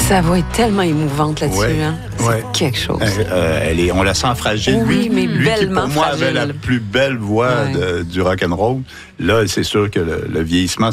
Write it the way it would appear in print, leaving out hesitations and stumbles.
Sa voix est tellement émouvante là-dessus. Ouais. Hein? Ouais. C'est quelque chose. On la sent fragile. Oui, mais lui bellement qui, pour moi, fragile. avait la plus belle voix du rock'n'roll. Là, c'est sûr que le vieillissement